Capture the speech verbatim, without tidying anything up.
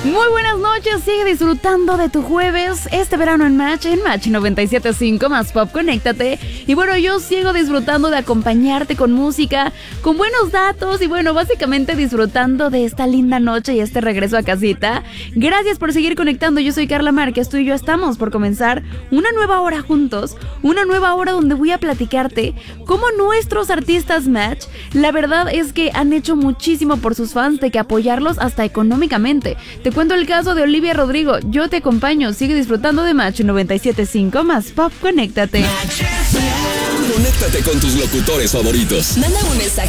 Muy buenas noches, sigue disfrutando de tu jueves, este verano en Match, en Match noventa y siete punto cinco, más pop, conéctate. Y bueno, yo sigo disfrutando de acompañarte con música, con buenos datos y bueno, básicamente disfrutando de esta linda noche y este regreso a casita. Gracias por seguir conectando, yo soy Carla Márquez, tú y yo estamos por comenzar una nueva hora juntos, una nueva hora donde voy a platicarte cómo nuestros artistas Match, la verdad es que han hecho muchísimo por sus fans, de que apoyarlos hasta económicamente. Te cuento el caso de Olivia Rodrigo. Yo te acompaño, sigue disfrutando de Match noventa y siete punto cinco, más pop, conéctate. Conéctate con tus locutores favoritos. Manda un mensaje